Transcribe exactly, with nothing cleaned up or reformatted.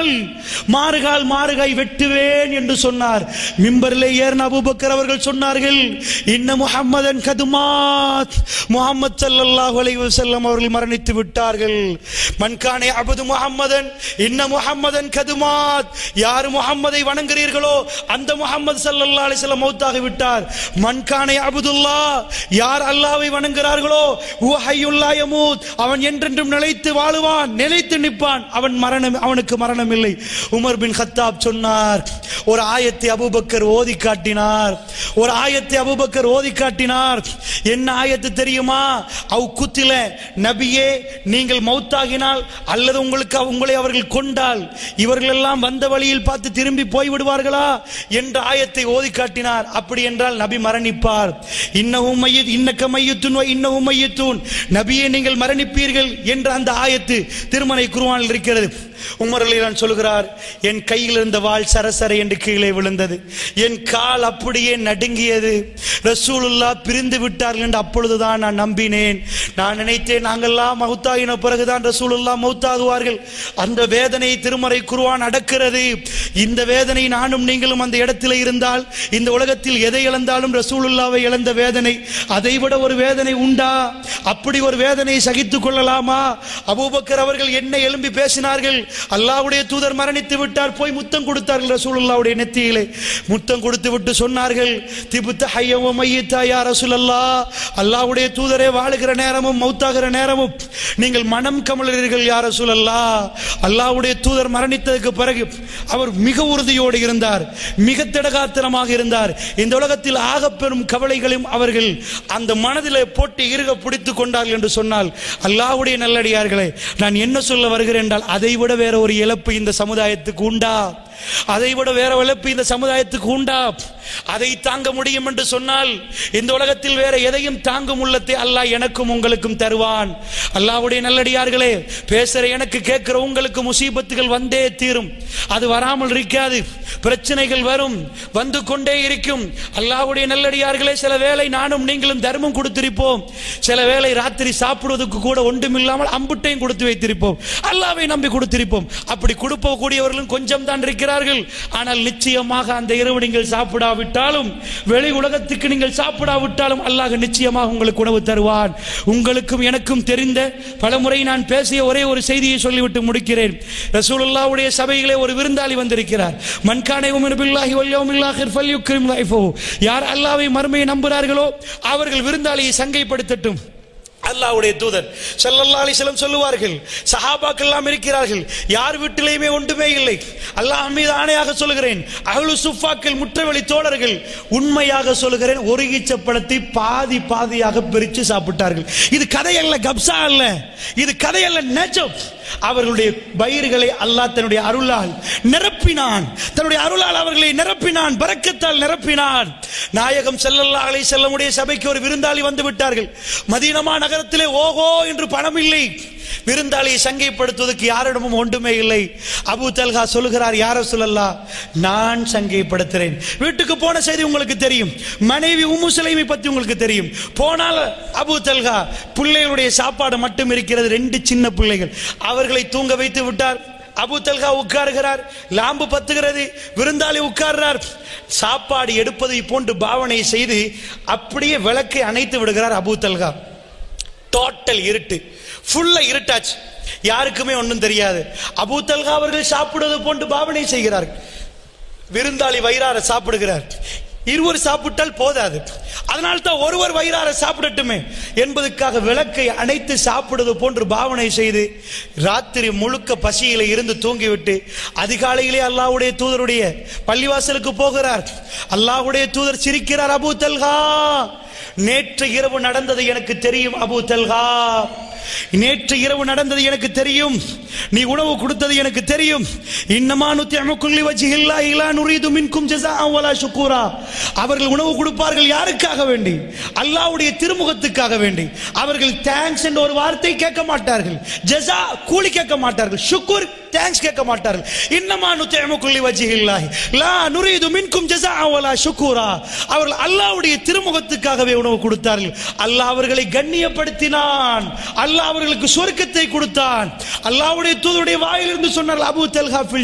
நாள் மாறுகால் மாறுகாய் வெட்டுவேன் என்று சொன்னார். மிம்பரிலே ஏறின அபூபக்கர் அவர்கள் சொன்னார்கள், இன்ன முஹம்மதன் கதுமாத், முஹம்மது ஸல்லல்லாஹு அலைஹி வஸல்லம் அவர்கள் மரணித்து விட்டார்கள். மன்கானே அபது முஹம்மதன் இன்ன முஹம்மதன் கதுமாத், யார் முஹம்மதை வணங்குகிறீர்களோ அந்த முஹம்மது ஸல்லல்லாஹு அலைஹி வஸல்லம் மௌத்தாகி விட்டார். மன்கானே அபுதுல்லாஹ், யார் அல்லாஹ்வை வணங்குகிறார்களோ ஹுவ ஹய்யுல் லா யமூத், அவன் என்றென்றும் நிலைத்து வாழுவான், நிலைத்து நிற்பான், அவன் மரணம் அவனுக்கு மரணம் இல்லை. உமர் பின் கத்தாப் சொன்னார், ஒரு ஆயத்தை அபூபக்கர் ஓதி காட்டினார். ஒரு ஆயத்தை அபூபக்கர் ஓதி காட்டினார். என்ன ஆயத்து தெரியுமா? அவ் குத்தில, நபியே நீங்கள் மௌத்தாகினால் அல்லது உங்களுக்கு உங்களை அவர்கள் கொண்டால் இவர்கள் எல்லாம் வந்த வழியில் பார்த்து திரும்பி போய் விடுவார்களா என்ற ஆயத்தை ஓதி காட்டினார். அப்படி என்றால் நபி மரணிப்பார். இன்னஹும் மையத் இன்னக மையத்துன் வ இன்னஹும் மையத்துன், நபியே நீங்கள் மரணிப்பீர்கள் என்ற அந்த ஆயத்து திருமறை குர்ஆனில் இருக்கிறது. உமர் ரலியல்லாஹு சொல்கிறார், என் கையில் இருந்த வாள் சரசர என்று கீழே விழுந்தது, என் கால் அப்படியே நடுங்கியது. ரசூலுல்லாஹ் பிரிந்து விட்டார்கள் என்று அப்பொழுதுதான் நான் நம்பினேன். நான் நினைத்தேன் நாங்கள்லாம் மௌத்தாகின பிறகுதான் ரசூலுல்லாஹ் மௌத்தாகுவார்கள். அந்த வேதனை திருமறை குர்ஆன் அடக்கிறது. இந்த வேதனை நானும் நீங்களும் அந்த இடத்தில் இருந்தால், இந்த உலகத்தில் எதை இழந்தாலும் ரசூலுல்லாஹ்வை இழந்த வேதனை அதைவிட ஒரு வேதனை உண்டா? அப்படி ஒரு வேதனை சகித்துக் கொள்ளலாமா? அபூபக்கர் அவர்கள் என்ன எழும்பி பேசினார்கள், அல்லாஹ்வுடைய தூதர் மரணித்து விட்டார், போய் முத்தம் கொடுத்தார்கள் ரசூலுல்லாஹ்வுடைய நெத்தியிலே. முத்தம் கொடுத்து விட்டு சொன்னார்கள், திபுத்த ஹய்ய வ மய்யித்தா யா ரசூலல்லாஹ், அல்லாஹ்வுடைய தூதரே வாழுகிற நேரமும் மௌத்தாகிற நேரமும் நீங்கள் மனம் கமலறீர்கள் யா ரசூலல்லாஹ். அல்லாஹ்வுடைய தூதர் மரணித்ததற்கு பிறகு அவர் மிக உறுதியோடு இருந்தார், மிக திடகாத்திரமாக இருந்தார். இந்த உலகத்தில் ஆகப்பெரும் கவலைகளையும் அவர்கள் அந்த மனதிலே போட்டு இறுக பிடித்துக் கொண்டார்கள் என்று சொன்னால், அல்லாஹ்வுடைய நல்லடியார்களே, நான் என்ன சொல்ல வருகிறேன் என்றால், அதைவிட வேற ஒரு இழப்பு இந்த சமுதாயத்துக்கு உண்டா? அதைவிட வேற இழப்பு இந்த சமுதாயத்துக்கு உண்டா? அதை தாங்க முடியும் என்று சொன்னால் இந்த உலகத்தில் வேற எதையும் தாங்கும் உள்ளத்தை அல்லாஹ் எனக்கும் உங்களுக்கும் தருவான். அல்லாஹ்வுடைய நல்லடியார்களே, பேசுற எனக்கு கேட்கிற உங்களுக்கு முசீபத்துகள் வந்தே தீரும். அது வராமல் இருக்காது, பிரச்சனைகள் வரும், வந்து கொண்டே இருக்கும். அல்லாஹ்வுடைய நல்லடியார்களே, சில வேளை நானும் நீங்களும் தர்மம் கொடுத்திருப்போம், சில வேளை ராத்திரி சாப்பிடுவதற்கு கூட ஒன்றும் இல்லாமல் அம்புட்டையும் கொடுத்து வைத்திருப்போம், அல்லாஹ்வை நம்பி கொடுத்திருப்போம். அப்படி கொடுப்ப கூடியவர்களும் கொஞ்சம் தான் இருக்கிறார்கள். ஆனால் நிச்சயமாக அந்த இரவு நீங்கள் சாப்பிடாவிட்டாலும், வெளி உலகத்துக்கு நீங்கள் சாப்பிடாவிட்டாலும் அல்லாஹ் நிச்சயமாக உங்களுக்கு உணவு தருவான். உங்களுக்கும் எனக்கும் தெரிந்த பலமுறை நான் பேசிய ஒரே ஒரு செய்தியை சொல்லிவிட்டு முடிக்கிறேன். ரசூலுல்லாஹ்வுடைய சபையிலே ஒரு விருந்தாளி வந்திருக்கிறார். மன் கான யுமினு பில்லாஹி வல் யௌமில் ஆகிர் ஃபல்யுக்ரிம் லைஃபஹு, யார் அல்லாஹ்வை மறுமையை நம்புகிறார்களோ அவர்கள் விருந்தாளியை சங்கைப்படுத்தட்டும். அல்லாஹ்வுடைய தூதர் ஸல்லல்லாஹு அலைஹி வஸல்லம் சொல்லுவார்கள், சஹாபாக்கள் எல்லாம் இருக்கிறார்கள், யார் வீட்டிலேயுமே ஒன்றுமே இல்லை, அல்லாஹ் மீது ஆணையாக சொல்கிறேன், அஹ்லு சுஃபாக்கள் முற்றவெளி தோழர்கள், உண்மையாக சொல்கிறேன், ஒரு ஈச்சப்பழத்தை பாதி பாதியாக பிரித்து சாப்பிட்டார்கள். இது கதை அல்ல, கப்சா அல்ல, இது கதை அல்ல, நிஜம். அவர்களுடைய வயிறுகளை அல்லாஹ் தன்னுடைய அருளால் நிரப்பினான், தன்னுடைய அருளால் அவர்களை நிரப்பினான், பரக்கத்தால் நிரப்பினான். நாயகம் ஸல்லல்லாஹு அலைஹி வஸல்லம் உடைய சபைக்கு ஒரு விருந்தாளி வந்து விட்டார்கள். மதீனா நகரத்திலே ஓஹோ என்று பணம் இல்லை, விருந்தாளியை சங்கைப்படுத்துவதற்கு யாரிடமும் ஒன்றுமே இல்லை. அபூ தல்ஹா சொல்லுகிறார், யா ரசூலல்லாஹ், நான் சங்கைப்படுத்துறேன். வீட்டுக்கு போன செய்தி உங்களுக்கு தெரியும், மனைவி உம்மு சுலைமை பத்தி உங்களுக்கு தெரியும். போனால் அபூ தல்ஹா, பிள்ளைகளுடைய சாப்பாடு மட்டும் இருக்கிறது, ரெண்டு சின்ன பிள்ளைகள், அவர்களை தூங்க வைத்து விட்டார். அபூ தல்ஹா உட்காருகிறார், லாம்பு பத்துகிறது, விருந்தாளி உட்கார்றார், சாப்பாடு எடுப்பதை போன்று பாவனை செய்து அப்படியே விளக்கை அணைத்து விடுகிறார் அபூ தல்ஹா. டோட்டல் இருட்டு, ஃபுல்லா இருட்டாச்சு, யாருக்குமே ஒன்றும் தெரியாது. அபூ தல்ஹா அவர்கள் சாப்பிடுவது போன்று பாவனை செய்கிறார்கள். விருந்தாளி வயிறார சாப்பிடுகிறார். இருவர் சாப்பிட்டால் போதாது, அதனால் தான் ஒருவர் வயிறார சாப்பிடட்டுமே என்பதற்காக விளக்கை அணைத்து சாப்பிடுவது போன்று பாவனை செய்து ராத்திரி முழுக்க பசியில இருந்து தூங்கிவிட்டு அதிகாலையிலே அல்லாஹ்வுடைய தூதருடைய பள்ளிவாசலுக்கு போகிறார். அல்லாஹ்வுடைய தூதர் சிரிக்கிறார், அபூ தல்ஹா, நேற்று இரவு நடந்தது எனக்கு தெரியும் அபூ தல்ஹா, நேற்று இரவு நடந்தது எனக்கு தெரியும், நீ உணவு கொடுத்தது எனக்கு தெரியும். இன்னமா நுத்இமுக்கும் லிவஜ்ஹில்லாஹி லா நுரீது மின்கும் ஜஸாஅன் வலா ஷுக்கூரா. அவர்கள் உணவு கொடுப்பார்கள் யாருக்காக வேண்டி? அல்லாஹ்வுடைய திருமுகத்துக்காக வேண்டி. அவர்கள் தேங்க்ஸ் என்ற ஒரு வார்த்தை கேட்க மாட்டார்கள், ஜஸா கூலி கேட்க மாட்டார்கள், ஷுக்கூர் தேங்க்ஸ் கேட்க மாட்டார்கள். இன்னமா நுத்இமுக்கும் லிவஜ்ஹில்லாஹி லா நுரீது மின்கும் ஜஸாஅன் வலா ஷுக்கூரா. அவர்கள் அல்லாஹ்வுடைய திருமுகத்துக்காகவே உணவு கொடுத்தார்கள். அல்லாஹ் அவர்களை கண்ணியப்படுத்தினான், அல்லாஹ் அவர்களுக்கு சொர்க்கத்தை கொடுத்தான். அல்லாஹ்வுடைய தூதருடைய வாயிலிருந்து சொன்னார், அபூ தல்ஹா